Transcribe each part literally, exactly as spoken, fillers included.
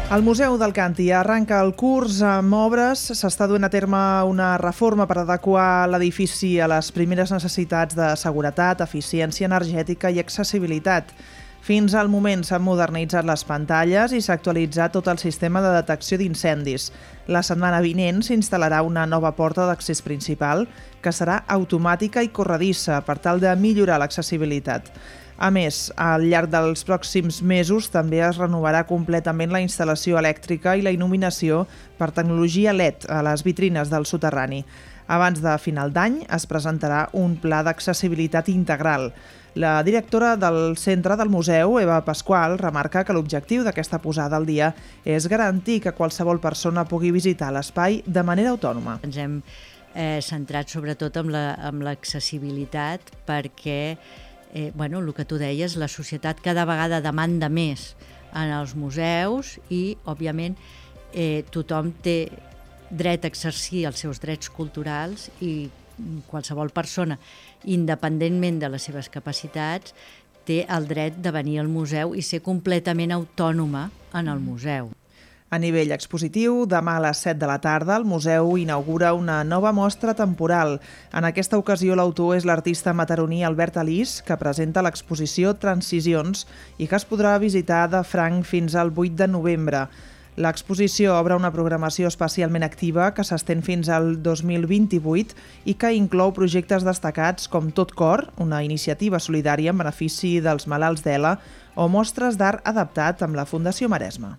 El Museu d'Alcanti arrenca el curs amb obres. S'està duent a terme una reforma per adequar l'edifici a les primeres necessitats de seguretat, eficiència energètica i accessibilitat. Fins al moment s'han modernitzat les pantalles i s'ha actualitzat tot el sistema de detecció d'incendis. La setmana vinent s'instal·larà una nova porta d'accés principal que serà automàtica i corredissa per tal de millorar l'accessibilitat. A més, al llarg dels pròxims mesos també es renovarà completament la instal·lació elèctrica i la il·luminació per tecnologia L E D a les vitrines del soterrani. Abans de final d'any es presentarà un pla d'accessibilitat integral. La directora del centre del museu, Eva Pasqual, remarca que l'objectiu d'aquesta posada al dia és garantir que qualsevol persona pugui visitar l'espai de manera autònoma. Ens hem eh, centrat sobretot en la, en l'accessibilitat perquè Eh, bueno, el que tu deies, la societat cada vegada demanda més en els museus i, òbviament, eh, tothom té dret a exercir els seus drets culturals i qualsevol persona, independentment de les seves capacitats, té el dret de venir al museu i ser completament autònoma en el museu. A nivell expositiu, demà a les set de la tarda, el museu inaugura una nova mostra temporal. En aquesta ocasió, l'autor és l'artista mataroní Albert Alís, que presenta l'exposició Transicions i que es podrà visitar de franc fins al vuit de novembre. L'exposició obre una programació especialment activa que s'estén fins al dos mil vint-i-vuit i que inclou projectes destacats com Tot Cor, una iniciativa solidària en benefici dels malalts d'Ela, o mostres d'art adaptat amb la Fundació Maresme.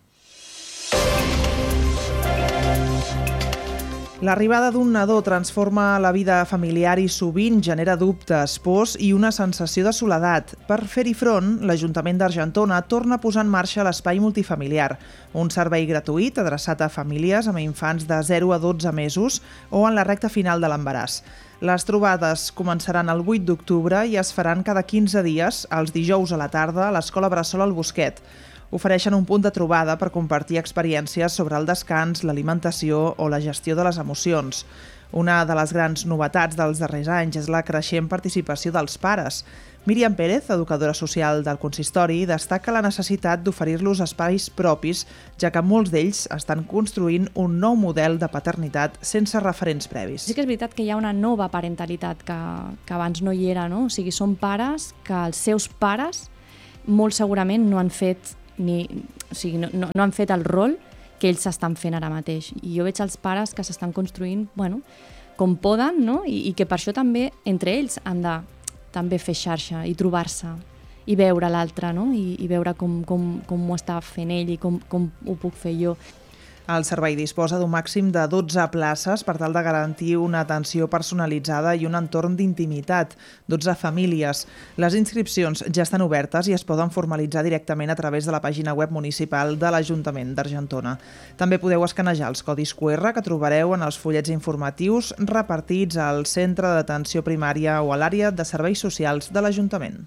L'arribada d'un nadó transforma la vida familiar i sovint genera dubtes, pors i una sensació de soledat. Per fer-hi front, l'Ajuntament d'Argentona torna a posar en marxa l'espai multifamiliar, un servei gratuït adreçat a famílies amb infants de zero a dotze mesos o en la recta final de l'embaràs. Les trobades començaran el vuit d'octubre i es faran cada quinze dies, els dijous a la tarda, a l'Escola Bressol al Bosquet. Ofereixen un punt de trobada per compartir experiències sobre el descans, l'alimentació o la gestió de les emocions. Una de les grans novetats dels darrers anys és la creixent participació dels pares. Míriam Pérez, educadora social del consistori, destaca la necessitat d'oferir-los espais propis, ja que molts d'ells estan construint un nou model de paternitat sense referents previs. Sí que és veritat que hi ha una nova parentalitat que, que abans no hi era, no? O sigui, són pares que els seus pares molt segurament no han fet Ni, o sigui, no, no, no han fet el rol que ells s'estan fent ara mateix. I jo veig els pares que s'estan construint, bueno, com poden, no? I, i que per això també entre ells han de també fer xarxa i trobar-se i veure l'altre, no? I, i veure com, com, com ho està fent ell i com, com ho puc fer jo. El servei disposa d'un màxim de dotze places per tal de garantir una atenció personalitzada i un entorn d'intimitat. dotze famílies. Les inscripcions ja estan obertes i es poden formalitzar directament a través de la pàgina web municipal de l'Ajuntament d'Argentona. També podeu escanejar els codis Q R que trobareu en els fullets informatius repartits al centre d'atenció primària o a l'àrea de serveis socials de l'Ajuntament.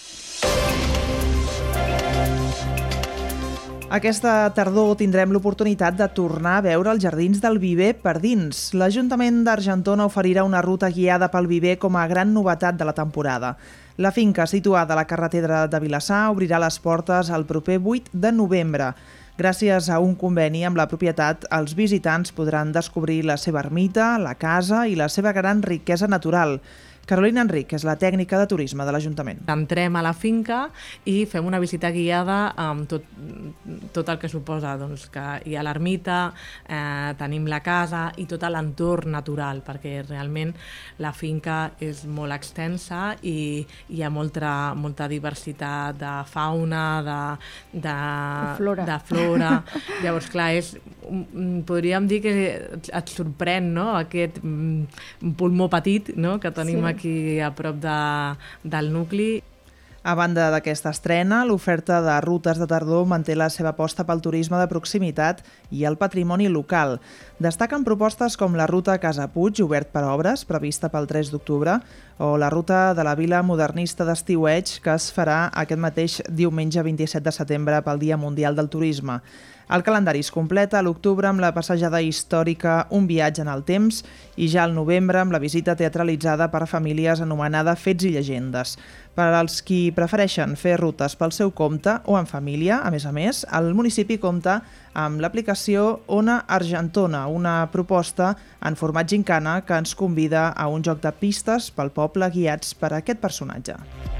Aquesta tardor tindrem l'oportunitat de tornar a veure els jardins del Viver per dins. L'Ajuntament d'Argentona oferirà una ruta guiada pel Viver com a gran novetat de la temporada. La finca, situada a la carretera de Vilassar, obrirà les portes el proper vuit de novembre. Gràcies a un conveni amb la propietat, els visitants podran descobrir la seva ermita, la casa i la seva gran riquesa natural. Carolina Enric és la tècnica de turisme de l'Ajuntament. Entrem a la finca i fem una visita guiada amb tot, tot el que suposa, doncs, que hi ha l'ermita, eh, tenim la casa i tot l'entorn natural, perquè realment la finca és molt extensa i hi ha molta, molta diversitat de fauna, de, de, de flora. De flora. Llavors, clar, és, podríem dir que et sorprèn, no? Aquest pulmó petit, no? Que tenim sí. aquí a prop de, del nucli. A banda d'aquesta estrena, l'oferta de rutes de tardor manté la seva aposta pel turisme de proximitat i el patrimoni local. Destaquen propostes com la ruta Casa Puig, obert per obres, prevista pel tres d'octubre, o la ruta de la Vila Modernista d'Estiueig, que es farà aquest mateix diumenge vint-i-set de setembre pel Dia Mundial del Turisme. El calendari es completa a l'octubre amb la passejada històrica Un viatge en el temps i ja al novembre amb la visita teatralitzada per famílies anomenada Fets i llegendes. Per als qui prefereixen fer rutes pel seu compte o en família, a més a més, el municipi compta amb l'aplicació Ona Argentona, una proposta en format gincana que ens convida a un joc de pistes pel poble guiats per aquest personatge.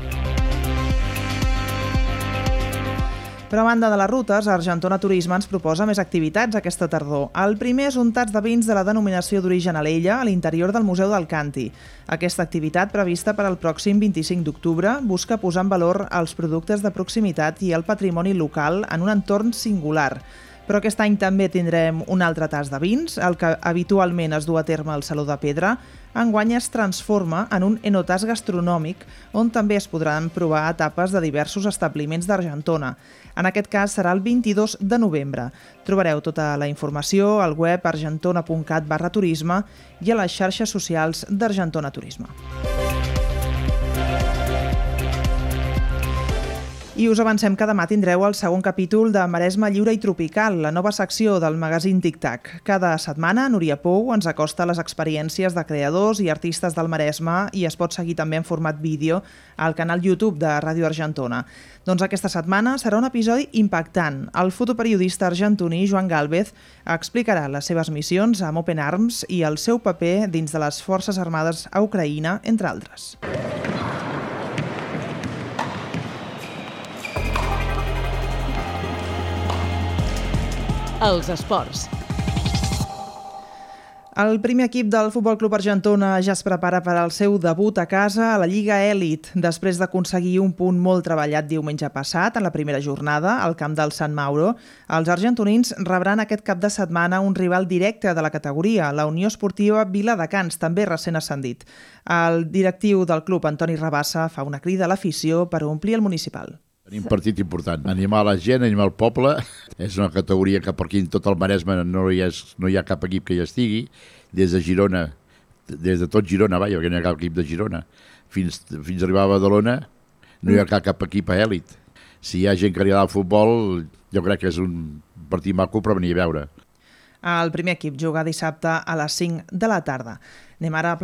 Però a banda de les rutes, Argentona Turisme ens proposa més activitats aquesta tardor. El primer és un tats de vins de la denominació d'origen Alella a l'interior del Museu del Canti. Aquesta activitat, prevista per al pròxim vint-i-cinc d'octubre, busca posar en valor els productes de proximitat i el patrimoni local en un entorn singular. Però aquest any també tindrem un altre tas de vins, el que habitualment es du a terme al Saló de Pedra. Enguany es transforma en un enotas gastronòmic, on també es podran provar etapes de diversos establiments d'Argentona. En aquest cas serà el vint-i-dos de novembre. Trobareu tota la informació al web argentona punt cat barra turisme i a les xarxes socials d'Argentona Turisme. I us avancem que demà tindreu el segon capítol de Maresme Lliure i Tropical, la nova secció del magazín Tic-Tac. Cada setmana, Núria Pou ens acosta les experiències de creadors i artistes del Maresme i es pot seguir també en format vídeo al canal YouTube de Ràdio Argentona. Doncs aquesta setmana serà un episodi impactant. El fotoperiodista argentoní Joan Gálvez explicarà les seves missions amb Open Arms i el seu paper dins de les Forces Armades a Ucraïna, entre altres. Els esports. El primer equip del Futbol Club Argentona ja es prepara per al seu debut a casa a la Lliga Elit, després d'aconseguir un punt molt treballat diumenge passat, en la primera jornada, al camp del Sant Mauro. Els argentonins rebran aquest cap de setmana un rival directe de la categoria, la Unió Esportiva Viladecans, també recent ascendit. El directiu del club, Antoni Rabassa, fa una crida a l'afició per omplir el municipal. Tenim un partit important. Animar la gent, animar el poble. És una categoria que per aquí en tot el Maresme no hi ha, no hi ha cap equip que hi estigui. Des de Girona, des de tot Girona, vaja, perquè no hi ha cap equip de Girona, fins, fins a arribar a Badalona, no hi ha cap, cap equip a èlit. Si hi ha gent que li agrada el futbol, jo crec que és un partit maco per venir a veure. El primer equip juga dissabte a les cinc de la tarda. Anem ara a